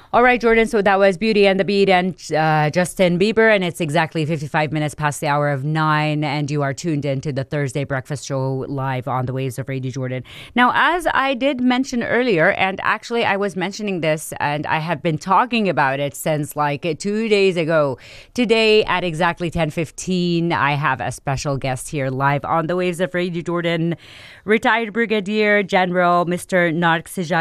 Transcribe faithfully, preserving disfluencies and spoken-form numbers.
All right, Jordan. So that was Beauty and the Beat and uh, Justin Bieber. And it's exactly fifty-five minutes past the hour of nine. And you are tuned into the Thursday Breakfast Show live on the waves of Radio Jordan. Now, as I did mention earlier, and actually I was mentioning this and I have been talking about it since like two days ago. Today at exactly ten fifteen, I have a special guest here live on the waves of Radio Jordan. Retired Brigadier General Mister Narc